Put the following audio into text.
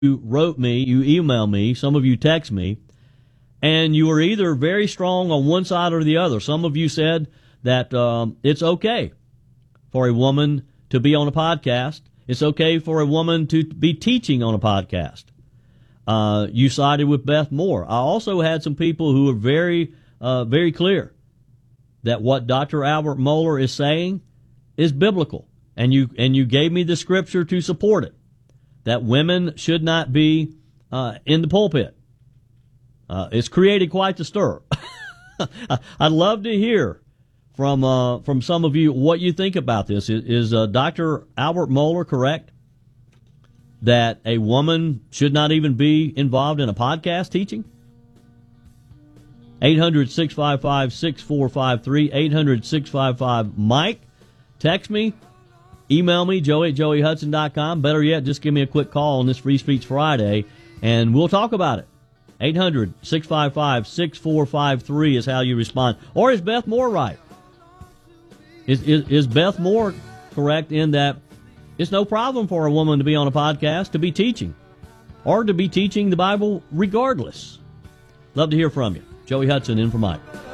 wrote me, you emailed me, some of you text me, and you were either very strong on one side or the other. Some of you said that it's okay for a woman to be on a podcast. It's okay for a woman to be teaching on a podcast. You sided with Beth Moore. I also had some people who were very, very clear that what Dr. Albert Mohler is saying is biblical, and you gave me the scripture to support it, that women should not be in the pulpit. It's created quite the stir. I'd love to hear from some of you what you think about this. Is Dr. Albert Mohler correct that a woman should not even be involved in a podcast teaching? 800-655-6453, 800-655-MIKE. Text me, email me, joey@joeyhudson.com. Better yet, just give me a quick call on this Free Speech Friday, and we'll talk about it. 800-655-6453 is how you respond. Or is Beth Moore right? Is Beth Moore correct in that it's no problem for a woman to be on a podcast, to be teaching, or to be teaching the Bible regardless? Love to hear from you. Joey Hudson in for Mike.